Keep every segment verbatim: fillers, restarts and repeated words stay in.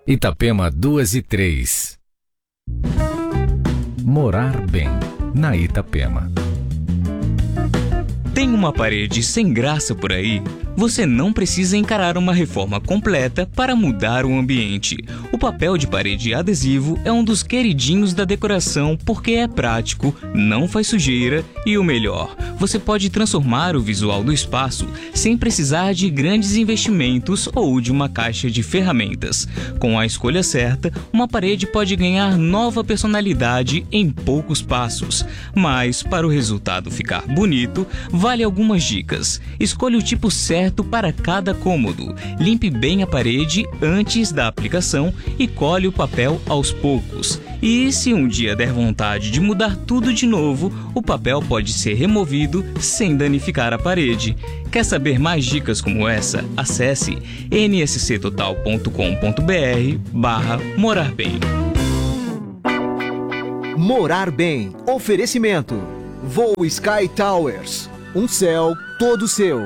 Itapema duas e três. Morar bem na Itapema. Tem uma parede sem graça por aí? Você não precisa encarar uma reforma completa para mudar o ambiente. O papel de parede adesivo é um dos queridinhos da decoração porque é prático, não faz sujeira e o melhor, você pode transformar o visual do espaço sem precisar de grandes investimentos ou de uma caixa de ferramentas. Com a escolha certa, uma parede pode ganhar nova personalidade em poucos passos. Mas, para o resultado ficar bonito, vale algumas dicas. Escolha o tipo certo para cada cômodo. Limpe bem a parede antes da aplicação e colhe o papel aos poucos. E se um dia der vontade de mudar tudo de novo, o papel pode ser removido sem danificar a parede. Quer saber mais dicas como essa? Acesse n s c total ponto com ponto b r barra morar bem. Morar bem. Oferecimento. Voo Sky Towers. Um céu todo seu.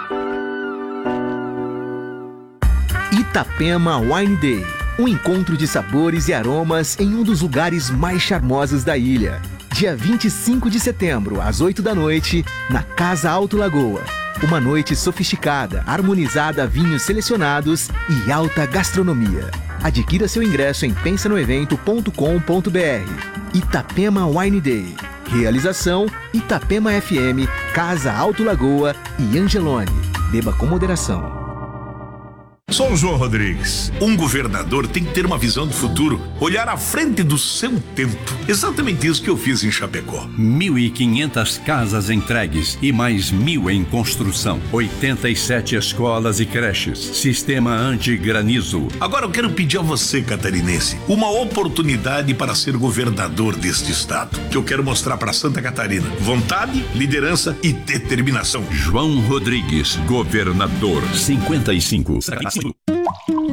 Itapema Wine Day. Um encontro de sabores e aromas em um dos lugares mais charmosos da ilha. Dia vinte e cinco de setembro, às oito da noite, na Casa Alto Lagoa. Uma noite sofisticada, harmonizada a vinhos selecionados e alta gastronomia. Adquira seu ingresso em pensa no evento ponto com ponto b r. Itapema Wine Day. Realização Itapema F M, Casa Alto Lagoa e Angelone. Beba com moderação. Sou o João Rodrigues. Um governador tem que ter uma visão do futuro, olhar à frente do seu tempo. Exatamente isso que eu fiz em Chapecó. Mil e quinhentas casas entregues e mais mil em construção. oitenta e sete escolas e creches. Sistema anti-granizo. Agora eu quero pedir a você, catarinense, uma oportunidade para ser governador deste estado. Que eu quero mostrar para Santa Catarina. Vontade, liderança e determinação. João Rodrigues, governador. cinquenta e cinco.